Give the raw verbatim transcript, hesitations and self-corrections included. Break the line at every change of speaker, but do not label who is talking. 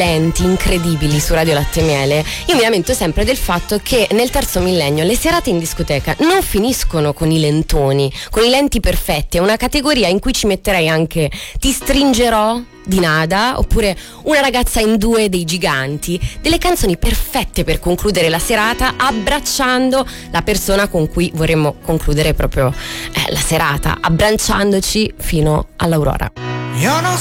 divertenti, incredibili su Radio Latte Miele, io mi lamento sempre del fatto che nel terzo millennio le serate in discoteca non finiscono con i lentoni, con i lenti perfetti. È una categoria in cui ci metterei anche Ti stringerò di Nada, oppure Una ragazza in due dei Giganti, delle canzoni perfette per concludere la serata abbracciando la persona con cui vorremmo concludere proprio eh, la serata, abbracciandoci fino all'aurora.
Io non